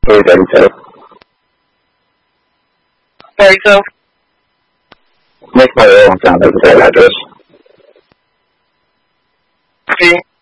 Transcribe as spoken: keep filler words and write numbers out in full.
Hey, thirty-two. thirty-two. Make my own contact address. See?